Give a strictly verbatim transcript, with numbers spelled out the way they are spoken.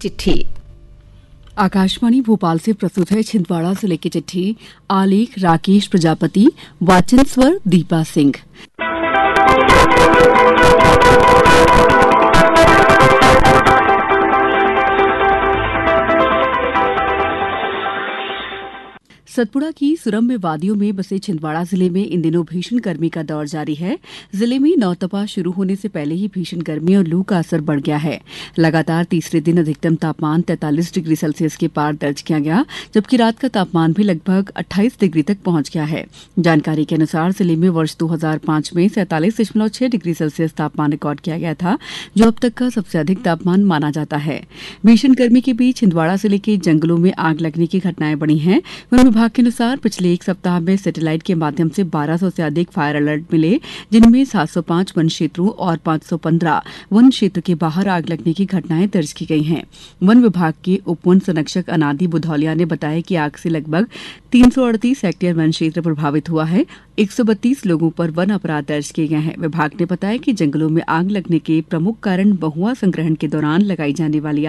चिट्ठी। आकाशवाणी भोपाल से प्रस्तुत है छिंदवाड़ा जिले की चिट्ठी। आलेख राकेश प्रजापति, वाचन स्वर दीपा सिंह। सतपुड़ा की सुरम्य वादियों में बसे छिंदवाड़ा जिले में इन दिनों भीषण गर्मी का दौर जारी है। जिले में नौतपा शुरू होने से पहले ही भीषण गर्मी और लू का असर बढ़ गया है। लगातार तीसरे दिन अधिकतम तापमान तैंतालीस डिग्री सेल्सियस के पार दर्ज किया गया, जबकि रात का तापमान भी लगभग अट्ठाईस डिग्री तक पहुंच गया है। जानकारी के अनुसार जिले में वर्ष दो हजार पांच में सैंतालीस दशमलव छह डिग्री सेल्सियस तापमान रिकॉर्ड किया गया था, जो अब तक का सबसे अधिक तापमान माना जाता है। भीषण गर्मी के बीच छिंदवाड़ा जिले के जंगलों में आग लगने की घटनाएं बढ़ी हैं। वन विभाग के अनुसार पिछले एक सप्ताह में सैटेलाइट के माध्यम से बारह सौ से अधिक फायर अलर्ट मिले, जिनमें सात सौ पांच वन क्षेत्रों और पांच सौ पंद्रह वन क्षेत्र के बाहर आग लगने की घटनाएं दर्ज की गई हैं। वन विभाग के उप वन संरक्षक अनादि बुधौलिया ने बताया कि आग से लगभग तीन सौ अड़तीस हेक्टेयर वन क्षेत्र प्रभावित हुआ है। एक सौ बत्तीस लोगों पर वन अपराध दर्ज किए गए हैं। विभाग ने बताया कि जंगलों में आग लगने के प्रमुख कारण महुआ संग्रहण के दौरान लगाई जाने वाली